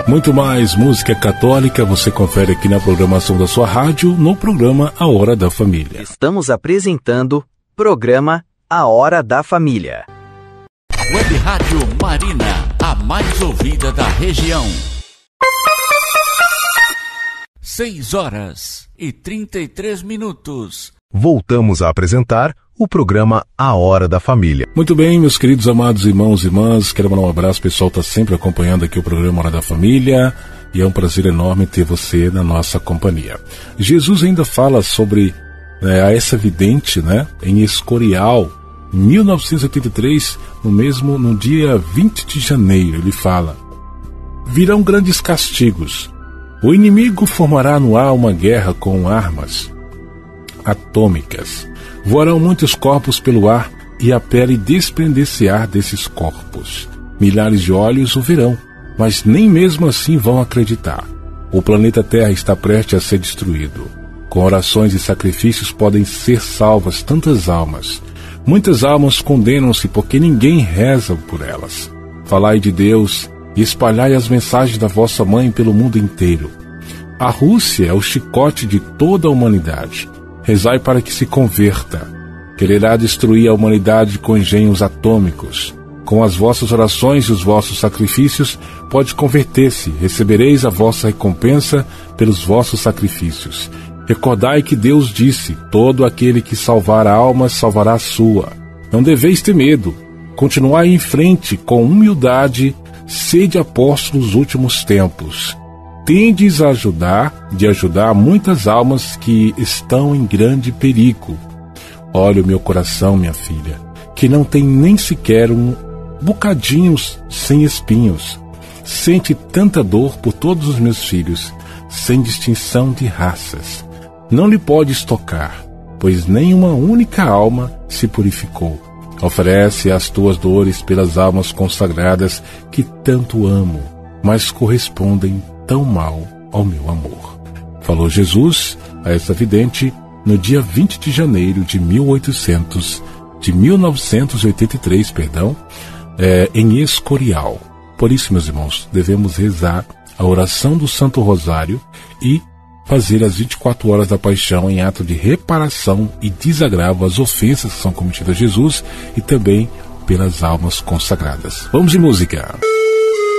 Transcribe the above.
Muito mais música católica você confere aqui na programação da sua rádio, no programa A Hora da Família. Estamos apresentando programa A Hora da Família. Web Rádio Marina, a mais ouvida da região. 6h33. Voltamos a apresentar o programa A Hora da Família. Muito bem, meus queridos amados irmãos e irmãs, quero mandar um abraço, o pessoal está sempre acompanhando aqui o programa Hora da Família e é um prazer enorme ter você na nossa companhia. Jesus ainda fala sobre essa vidente, em Escorial, em 1983, no dia 20 de janeiro, ele fala: virão grandes castigos. O inimigo formará no ar uma guerra com armas atômicas. Voarão muitos corpos pelo ar e a pele desprender-se-á desses corpos. Milhares de olhos o verão, mas nem mesmo assim vão acreditar. O planeta Terra está prestes a ser destruído. Com orações e sacrifícios podem ser salvas tantas almas. Muitas almas condenam-se porque ninguém reza por elas. Falai de Deus e espalhai as mensagens da vossa mãe pelo mundo inteiro. A Rússia é o chicote de toda a humanidade. Rezai para que se converta. Quererá destruir a humanidade com engenhos atômicos. Com as vossas orações e os vossos sacrifícios, pode converter-se. Recebereis a vossa recompensa pelos vossos sacrifícios. Recordai que Deus disse: todo aquele que salvar a alma salvará a sua. Não deveis ter medo. Continuai em frente com humildade. Sede apóstolos nos últimos tempos. Tendes de ajudar muitas almas que estão em grande perigo. Olha o meu coração, minha filha, que não tem nem sequer um bocadinho sem espinhos. Sente tanta dor por todos os meus filhos, sem distinção de raças. Não lhe podes tocar, pois nenhuma única alma se purificou. Oferece as tuas dores pelas almas consagradas que tanto amo, mas correspondem tão mal ao meu amor. Falou Jesus a essa vidente no dia 20 de janeiro de 1983, em Escorial. Por isso, meus irmãos, devemos rezar a oração do Santo Rosário e fazer as 24 horas da paixão em ato de reparação e desagravo às ofensas que são cometidas a Jesus e também pelas almas consagradas. Vamos de música!